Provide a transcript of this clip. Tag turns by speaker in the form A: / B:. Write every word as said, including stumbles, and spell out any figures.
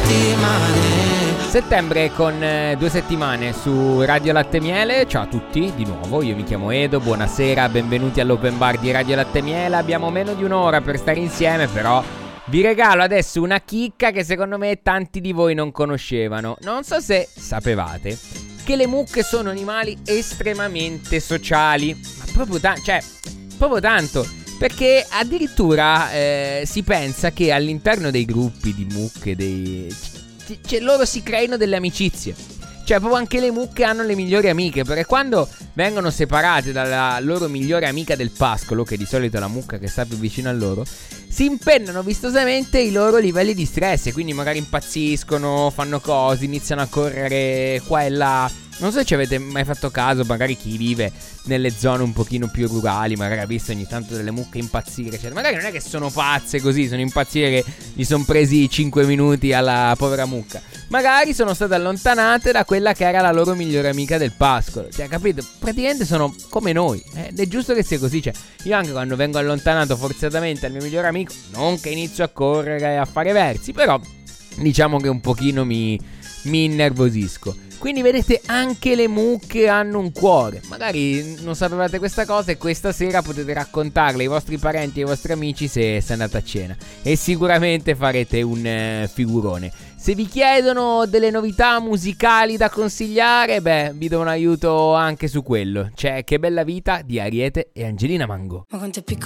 A: settimane.
B: Settembre con eh, due settimane su Radio Latte Miele. Ciao a tutti, di nuovo, io mi chiamo Edo, buonasera, benvenuti all'Open Bar di Radio Latte Miele. Abbiamo meno di un'ora per stare insieme, però vi regalo adesso una chicca che secondo me tanti di voi non conoscevano. Non so se sapevate che le mucche sono animali estremamente sociali, ma proprio, ta- cioè, proprio tanto. Perché addirittura eh, si pensa che all'interno dei gruppi di mucche, dei... cioè loro si creino delle amicizie. Cioè proprio anche le mucche hanno le migliori amiche, perché quando vengono separate dalla loro migliore amica del pascolo, che di solito è la mucca che sta più vicino a loro, si impennano vistosamente i loro livelli di stress e quindi magari impazziscono, fanno cose, iniziano a correre qua e là. Non so se ci avete mai fatto caso, magari chi vive nelle zone un pochino più rurali, magari ha visto ogni tanto delle mucche impazzire, cioè, magari non è che sono pazze così, sono impazzire che gli sono presi cinque minuti alla povera mucca. Magari sono state allontanate da quella che era la loro migliore amica del pascolo. Cioè, capito? Praticamente sono come noi, eh? Ed è giusto che sia così. Cioè, io anche quando vengo allontanato forzatamente dal mio migliore amico, non che inizio a correre e a fare versi, però diciamo che un pochino mi, mi innervosisco. Quindi vedete, anche le mucche hanno un cuore. Magari non sapevate questa cosa e questa sera potete raccontarle ai vostri parenti e ai vostri amici se, se andate a cena. E sicuramente farete un eh, figurone. Se vi chiedono delle novità musicali da consigliare, beh, vi do un aiuto anche su quello. C'è Che bella vita di Ariete e Angelina Mango.
C: Ma quanto è piccolo